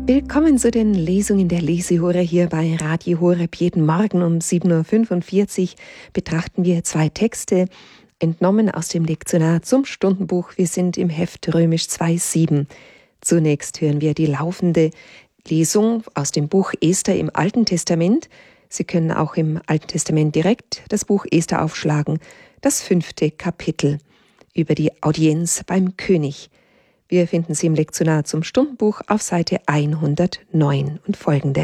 Willkommen zu den Lesungen der Lesehure hier bei Radio Horeb. Jeden Morgen um 7.45 Uhr betrachten wir zwei Texte, entnommen aus dem Lektionar zum Stundenbuch. Wir sind im Heft Römisch 2,7. Zunächst hören wir die laufende Lesung aus dem Buch Esther im Alten Testament. Sie können auch im Alten Testament direkt das Buch Esther aufschlagen, das 5. Kapitel über die Audienz beim König. Wir finden sie im Lektionar zum Stundenbuch auf Seite 109 und folgende.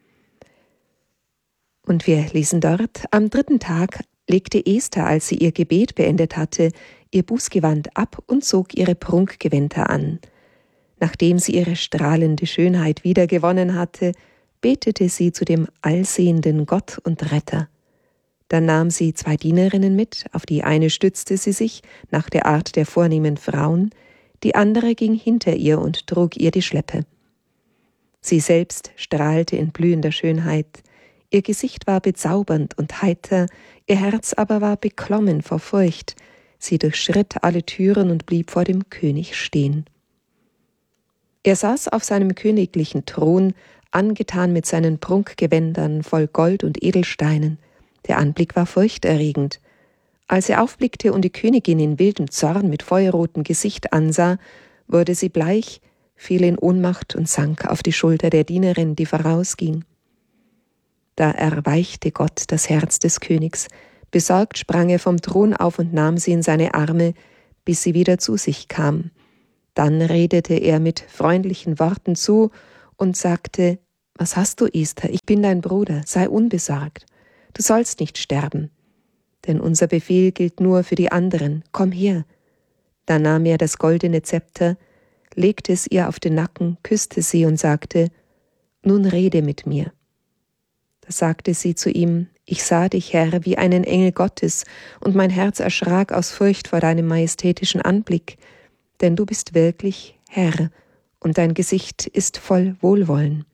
Und wir lesen dort: Am 3. Tag legte Esther, als sie ihr Gebet beendet hatte, ihr Bußgewand ab und zog ihre Prunkgewänder an. Nachdem sie ihre strahlende Schönheit wiedergewonnen hatte, betete sie zu dem allsehenden Gott und Retter. Dann nahm sie 2 Dienerinnen mit, auf die eine stützte sie sich, nach der Art der vornehmen Frauen, die andere ging hinter ihr und trug ihr die Schleppe. Sie selbst strahlte in blühender Schönheit, ihr Gesicht war bezaubernd und heiter, ihr Herz aber war beklommen vor Furcht, sie durchschritt alle Türen und blieb vor dem König stehen. Er saß auf seinem königlichen Thron, angetan mit seinen Prunkgewändern voll Gold und Edelsteinen. Der Anblick war furchterregend. Als er aufblickte und die Königin in wildem Zorn mit feuerrotem Gesicht ansah, wurde sie bleich, fiel in Ohnmacht und sank auf die Schulter der Dienerin, die vorausging. Da erweichte Gott das Herz des Königs. Besorgt sprang er vom Thron auf und nahm sie in seine Arme, bis sie wieder zu sich kam. Dann redete er mit freundlichen Worten zu und sagte: Was hast du, Esther? Ich bin dein Bruder, sei unbesorgt. Du sollst nicht sterben. Denn unser Befehl gilt nur für die anderen. Komm her. Da nahm er das goldene Zepter, legte es ihr auf den Nacken, küsste sie und sagte: Nun rede mit mir. Da sagte sie zu ihm: Ich sah dich, Herr, wie einen Engel Gottes, und mein Herz erschrak aus Furcht vor deinem majestätischen Anblick, denn du bist wirklich Herr, und dein Gesicht ist voll Wohlwollen.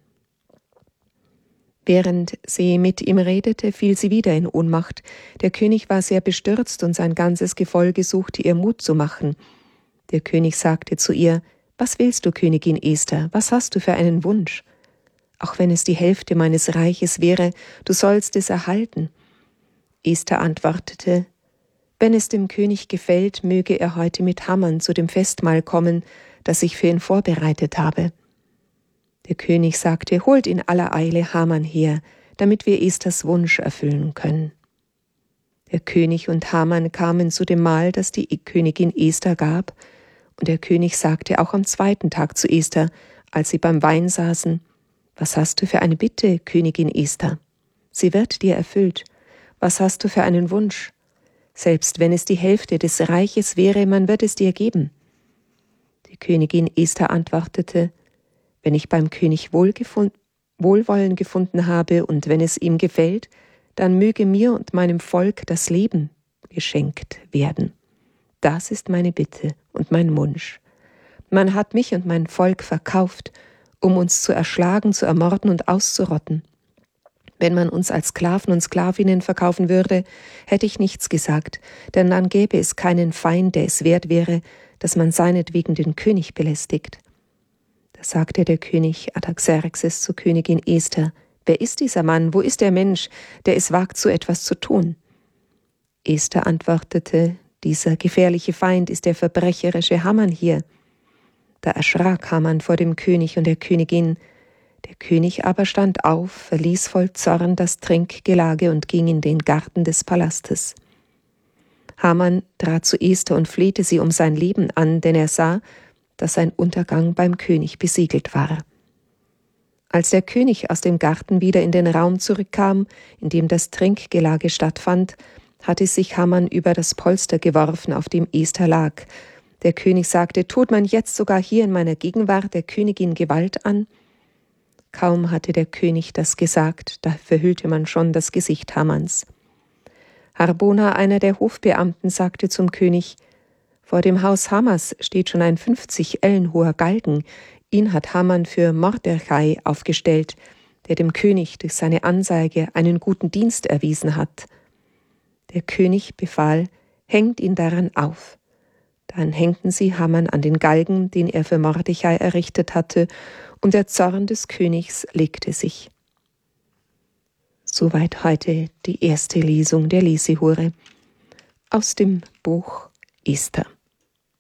Während sie mit ihm redete, fiel sie wieder in Ohnmacht. Der König war sehr bestürzt und sein ganzes Gefolge suchte ihr Mut zu machen. Der König sagte zu ihr: Was willst du, Königin Esther? Was hast du für einen Wunsch? Auch wenn es die Hälfte meines Reiches wäre, du sollst es erhalten. Esther antwortete: Wenn es dem König gefällt, möge er heute mit Haman zu dem Festmahl kommen, das ich für ihn vorbereitet habe. Der König sagte: Holt in aller Eile Haman her, damit wir Esthers Wunsch erfüllen können. Der König und Haman kamen zu dem Mahl, das die Königin Esther gab, und der König sagte auch am 2. Tag zu Esther, als sie beim Wein saßen: Was hast du für eine Bitte, Königin Esther? Sie wird dir erfüllt. Was hast du für einen Wunsch? Selbst wenn es die Hälfte des Reiches wäre, man wird es dir geben. Die Königin Esther antwortete: Wenn ich beim König Wohlwollen gefunden habe und wenn es ihm gefällt, dann möge mir und meinem Volk das Leben geschenkt werden. Das ist meine Bitte und mein Wunsch. Man hat mich und mein Volk verkauft, um uns zu erschlagen, zu ermorden und auszurotten. Wenn man uns als Sklaven und Sklavinnen verkaufen würde, hätte ich nichts gesagt, denn dann gäbe es keinen Feind, der es wert wäre, dass man seinetwegen den König belästigt. Da sagte der König Artaxerxes zur Königin Esther: Wer ist dieser Mann? Wo ist der Mensch, der es wagt, so etwas zu tun? Esther antwortete: Dieser gefährliche Feind ist der verbrecherische Haman hier. Da erschrak Haman vor dem König und der Königin. Der König aber stand auf, verließ voll Zorn das Trinkgelage und ging in den Garten des Palastes. Haman trat zu Esther und flehte sie um sein Leben an, denn er sah, dass sein Untergang beim König besiegelt war. Als der König aus dem Garten wieder in den Raum zurückkam, in dem das Trinkgelage stattfand, hatte sich Haman über das Polster geworfen, auf dem Esther lag. Der König sagte: Tut man jetzt sogar hier in meiner Gegenwart der Königin Gewalt an? Kaum hatte der König das gesagt, da verhüllte man schon das Gesicht Hamans. Harbona, einer der Hofbeamten, sagte zum König: Vor dem Haus Hamas steht schon ein 50 Ellen hoher Galgen. Ihn hat Haman für Mordechai aufgestellt, der dem König durch seine Anzeige einen guten Dienst erwiesen hat. Der König befahl: Hängt ihn daran auf. Dann hängten sie Haman an den Galgen, den er für Mordechai errichtet hatte, und der Zorn des Königs legte sich. Soweit heute die erste Lesung der Lesehure aus dem Buch Esther.